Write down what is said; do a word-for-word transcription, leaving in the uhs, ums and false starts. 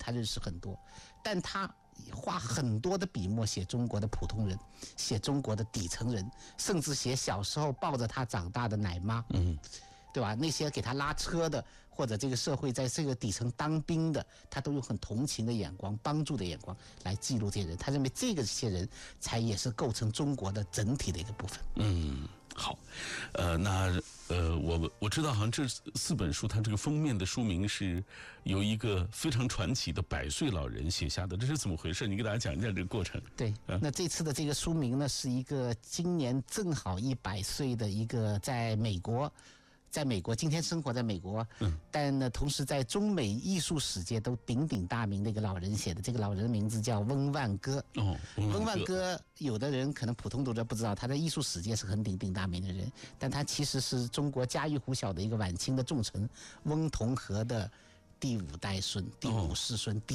他认识很多，但他花很多的笔墨写中国的普通人，写中国的底层人，甚至写小时候抱着他长大的奶妈，嗯，对吧？那些给他拉车的，或者这个社会在这个底层当兵的，他都用很同情的眼光、帮助的眼光来记录这些人。他认为这个些人才也是构成中国的整体的一个部分。 嗯，好，呃，那呃，我我知道，好像这四本书，它这个封面的书名是由一个非常传奇的百岁老人写下的，这是怎么回事？你给大家讲一讲这个过程。 对， 啊、 那这次的这个书名呢，是一个今年正好一百岁的一个在美国。在美国，今天生活在美国，嗯，但呢，同时在中美艺术史界都鼎鼎大名的一个老人写的，这个老人的名字叫翁万歌。 哦， 翁万歌，有的人可能普通读者不知道，他在艺术史界是很鼎鼎大名的人，但他其实是中国家喻户晓的一个晚清的重臣翁同龢的第五代孙、第五世孙、第